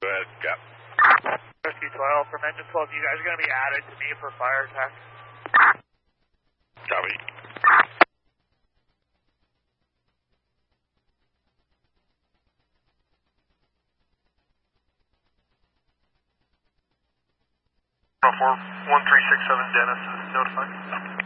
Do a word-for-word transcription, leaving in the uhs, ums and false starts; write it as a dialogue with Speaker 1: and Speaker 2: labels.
Speaker 1: Go ahead, Cap.
Speaker 2: Rescue twelve, from engine twelve, you guys are going to be added to me for fire attack.
Speaker 1: Copy.
Speaker 3: four one three six seven Dennis is notified.